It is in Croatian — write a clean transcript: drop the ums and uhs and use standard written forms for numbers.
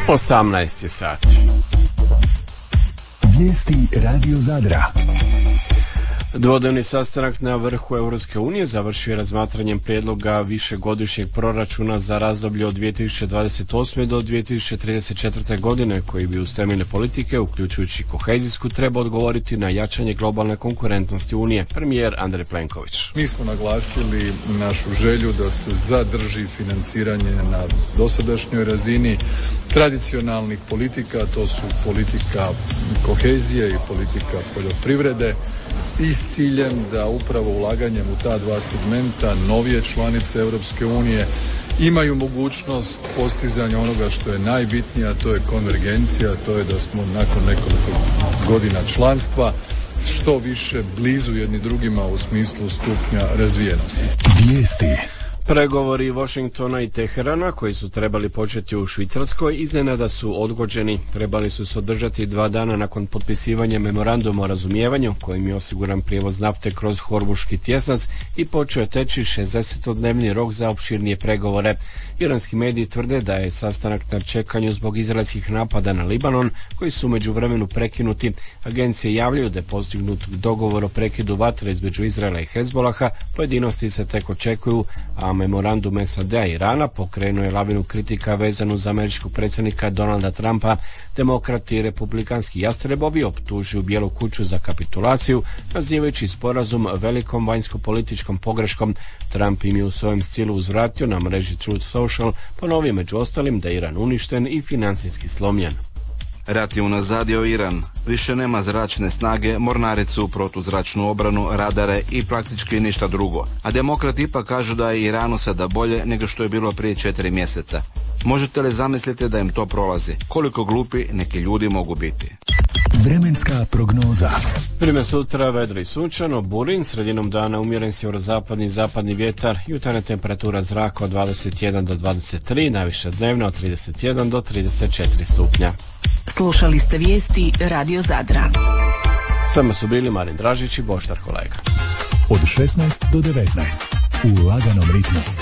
18 je sati. Vijesti Radio Zadra. Dvodnevni sastanak na vrhu Europske unije završio je razmatranjem prijedloga višegodišnjeg proračuna za razdoblje od 2028. do 2034. godine, koji bi uz temeljne politike, uključujući kohezijsku, treba odgovoriti na jačanje globalne konkurentnosti Unije. Premijer Andrej Plenković. Mi smo naglasili našu želju da se zadrži financiranje na dosadašnjoj razini tradicionalnih politika, to su politika kohezije i politika poljoprivrede, i s ciljem da upravo ulaganjem u ta dva segmenta novije članice Europske unije imaju mogućnost postizanja onoga što je najbitnije, a to je konvergencija, to je da smo nakon nekoliko godina članstva što više blizu jedni drugima u smislu stupnja razvijenosti. Vijesti. Pregovori Washingtona i Teherana, koji su trebali početi u Švicarskoj, iznenada su odgođeni. Trebali su se održati 2 dana nakon potpisivanja memoranduma o razumijevanju, kojim je osiguran prijevoz nafte kroz Hormuški tjesnac i počeo je teći 60-dnevni rok za opširnije pregovore. Iranski mediji tvrde da je sastanak na čekanju zbog izraelskih napada na Libanon, koji su u međuvremenu prekinuti. Agencije javljaju da je postignut dogovor o prekidu vatre između Izraela i Hezbolaha, pojedinosti se tek očekuju, a memorandum SAD-a i Irana pokrenuo je lavinu kritika vezanu za američkog predsjednika Donalda Trumpa. Demokrati i republikanski jastrebovi optužuju Bijelu kuću za kapitulaciju, nazivajući sporazum velikom vanjsko-političkom pogreškom. Trump im je u svojem stilu uzvratio na mreži Truth Social, ponovio među ostalim da je Iran uništen i financijski slomljen. Rat je unazadio Iran. Više nema zračne snage, mornaricu, protuzračnu obranu, radare i praktički ništa drugo. A demokrati ipak kažu da je Iranu sada bolje nego što je bilo prije 4 mjeseca. Možete li zamisliti da im to prolazi? Koliko glupi neki ljudi mogu biti? Vremenska prognoza. Vrijeme sutra vedro i sunčano, burin, sredinom dana umjeren sjeverozapadni i zapadni vjetar, jutarnja temperatura zraka od 21 do 23, najviša dnevna od 31 do 34 stupnja. Slušali ste vijesti Radio Zadra. Sama su bili Marin Dražić i Boštar Kolega. Od 16 do 19 u laganom ritmu.